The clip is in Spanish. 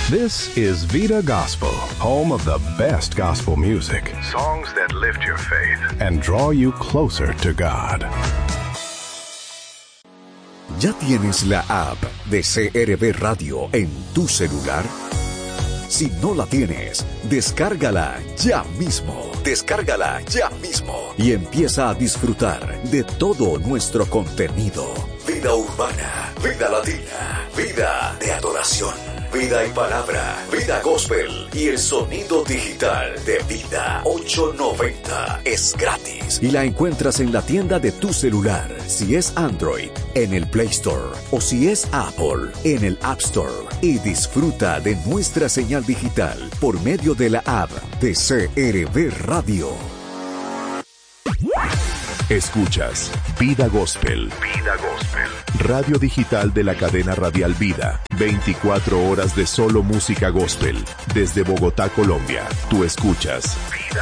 This is Vida Gospel, home of the best gospel music, songs that lift your faith and draw you closer to God. ¿Ya tienes la app de CRB Radio en tu celular? Si no la tienes, descárgala ya mismo. Descárgala ya mismo y empieza a disfrutar de todo nuestro contenido. Vida urbana, vida latina, vida de adoración, vida y palabra, vida gospel y el sonido digital de Vida 890 es gratis y la encuentras en la tienda de tu celular. Si es Android, en el Play Store o si es Apple, en el App Store. Y disfruta de nuestra señal digital por medio de la app de CRB Radio. Escuchas Vida Gospel. Vida Gospel. Radio digital de la cadena radial Vida. 24 horas de solo música gospel. Desde Bogotá, Colombia. Tú escuchas Vida